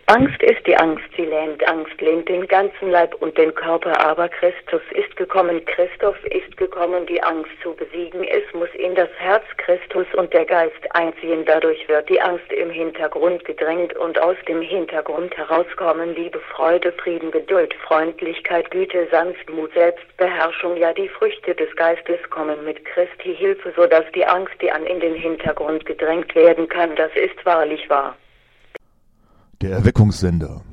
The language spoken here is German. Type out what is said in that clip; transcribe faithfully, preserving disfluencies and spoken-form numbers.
Angst ist die Angst, sie lähmt, Angst lähmt den ganzen Leib und den Körper, aber Christus ist gekommen, Christus ist gekommen, die Angst zu besiegen. Es muss in das Herz Christus und der Geist einziehen, dadurch wird die Angst im Hintergrund gedrängt und aus dem Hintergrund herauskommen Liebe, Freude, Frieden, Geduld, Freundlichkeit, Güte, Sanftmut, Selbstbeherrschung, ja die Früchte des Geistes kommen mit Christi Hilfe, sodass die Angst, die an in den Hintergrund gedrängt werden kann, das ist wahrlich wahr. Der Erweckungssender.